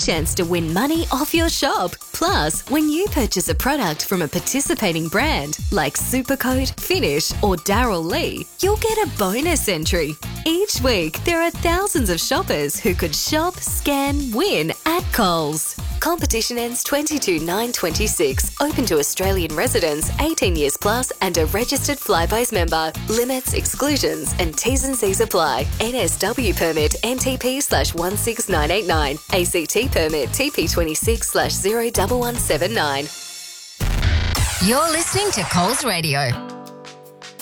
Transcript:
chance to win money off your shop. Plus, when you purchase a product from a participating brand like Supercoat, Finish or Darryl Lee, you'll get a bonus entry. Each week, there are thousands of shoppers who could shop, scan, win at Coles. Competition ends 22/9/26. Open to Australian residents 18 years plus and a registered Flybuys member. Limits, exclusions and T's and C's apply. NSW permit NTP/16989. ACT permit TP26/01179. You're listening to Coles Radio.